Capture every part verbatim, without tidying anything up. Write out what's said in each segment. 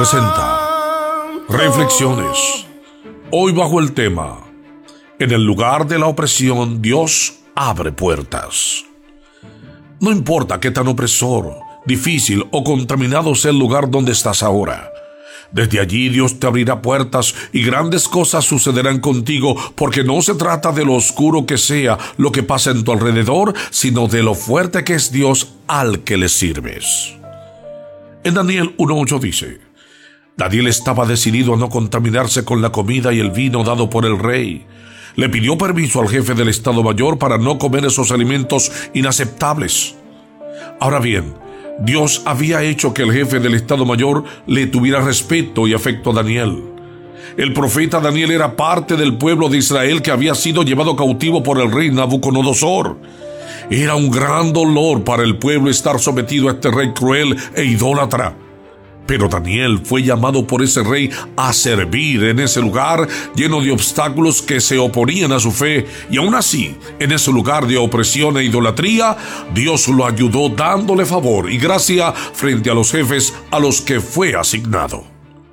Presenta Reflexiones. Hoy bajo el tema: en el lugar de la opresión, Dios abre puertas. No importa qué tan opresor, difícil o contaminado sea el lugar donde estás ahora. Desde allí Dios te abrirá puertas y grandes cosas sucederán contigo, porque no se trata de lo oscuro que sea lo que pasa en tu alrededor, sino de lo fuerte que es Dios al que le sirves. En Daniel uno ocho dice: Daniel estaba decidido a no contaminarse con la comida y el vino dado por el rey. Le pidió permiso al jefe del Estado Mayor para no comer esos alimentos inaceptables. Ahora bien, Dios había hecho que el jefe del Estado Mayor le tuviera respeto y afecto a Daniel. El profeta Daniel era parte del pueblo de Israel que había sido llevado cautivo por el rey Nabucodonosor. Era un gran dolor para el pueblo estar sometido a este rey cruel e idólatra. Pero Daniel fue llamado por ese rey a servir en ese lugar lleno de obstáculos que se oponían a su fe, y aún así, en ese lugar de opresión e idolatría, Dios lo ayudó dándole favor y gracia frente a los jefes a los que fue asignado.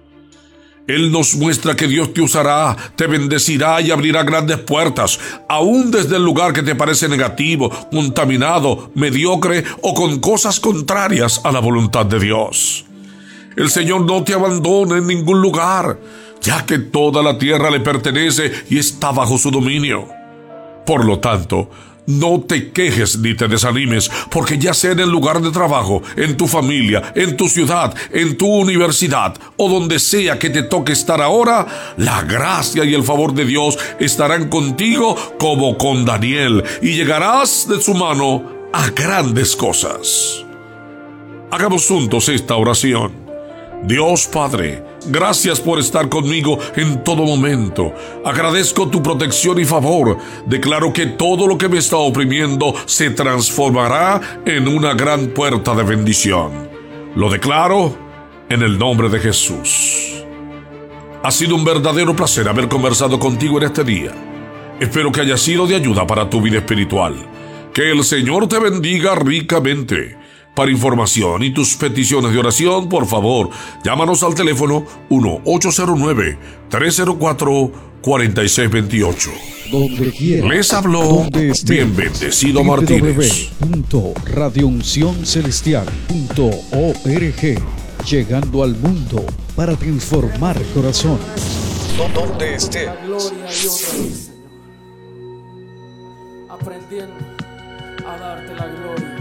Él nos muestra que Dios te usará, te bendecirá y abrirá grandes puertas, aún desde el lugar que te parece negativo, contaminado, mediocre o con cosas contrarias a la voluntad de Dios. El Señor no te abandona en ningún lugar, ya que toda la tierra le pertenece y está bajo su dominio. Por lo tanto, no te quejes ni te desanimes, porque ya sea en el lugar de trabajo, en tu familia, en tu ciudad, en tu universidad o donde sea que te toque estar ahora, la gracia y el favor de Dios estarán contigo como con Daniel, y llegarás de su mano a grandes cosas. Hagamos juntos esta oración. Dios Padre, gracias por estar conmigo en todo momento. Agradezco tu protección y favor. Declaro que todo lo que me está oprimiendo se transformará en una gran puerta de bendición. Lo declaro en el nombre de Jesús. Ha sido un verdadero placer haber conversado contigo en este día. Espero que haya sido de ayuda para tu vida espiritual. Que el Señor te bendiga ricamente. Para información y tus peticiones de oración, por favor, llámanos al teléfono uno ocho cero nueve, tres cero cuatro, cuatro seis dos ocho. Donde quiera, Les habló donde estés, bien bendecido Martínez. w w w punto radio unción celestial punto org, llegando al mundo para transformar corazones. Donde estés. La gloria y honra, Señor. Aprendiendo a darte la gloria.